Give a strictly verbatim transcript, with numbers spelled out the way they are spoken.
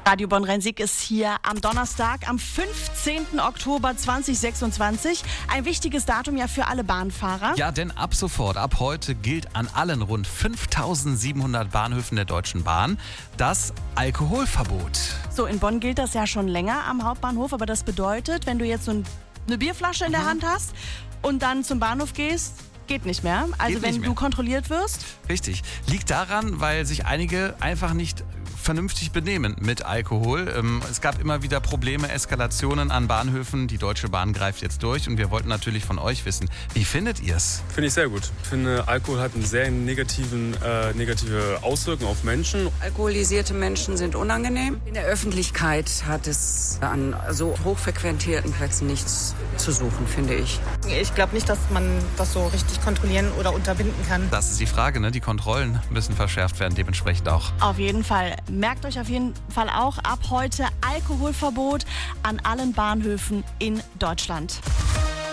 Radio Bonn-Rhein-Sieg ist hier am Donnerstag, am fünfzehnten Oktober zweitausendsechsundzwanzig. Ein wichtiges Datum ja für alle Bahnfahrer. Ja, denn ab sofort, ab heute gilt an allen rund fünftausendsiebenhundert Bahnhöfen der Deutschen Bahn das Alkoholverbot. So, in Bonn gilt das ja schon länger am Hauptbahnhof, aber das bedeutet, wenn du jetzt so eine Bierflasche in der Hand hast und dann zum Bahnhof gehst, geht nicht mehr. Also Geht wenn nicht mehr. du kontrolliert wirst. Richtig. Liegt daran, weil sich einige einfach nicht vernünftig benehmen mit Alkohol. Ähm, es gab immer wieder Probleme, Eskalationen an Bahnhöfen. Die Deutsche Bahn greift jetzt durch und wir wollten natürlich von euch wissen, wie findet ihr es? Finde ich sehr gut. Ich finde, Alkohol hat eine sehr negativen, äh, negative Auswirkung auf Menschen. Alkoholisierte Menschen sind unangenehm. In der Öffentlichkeit hat es an so hochfrequentierten Plätzen nichts zu suchen, finde ich. Ich glaube nicht, dass man das so richtig kontrollieren oder unterbinden kann. Das ist die Frage, ne? Die Kontrollen müssen verschärft werden, dementsprechend auch. Auf jeden Fall. Merkt euch auf jeden Fall auch ab heute Alkoholverbot an allen Bahnhöfen in Deutschland.